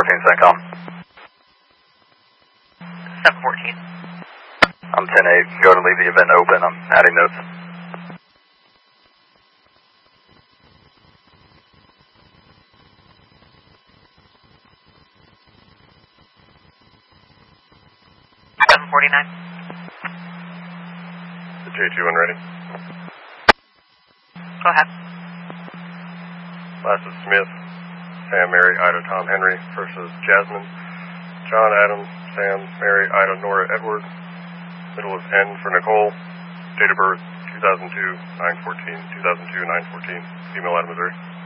CENTCOM. 714. I'm 10-8. Go to leave the event open. I'm adding notes. The J21 ready. Go ahead. Last is Smith, Sam, Mary, Ida, Tom, Henry versus Jasmine, John, Adam, Sam, Mary, Ida, Nora, Edward. Middle is N for Nicole. Date of birth 2002, 9/14, 2002, 9/14. Female out of Missouri.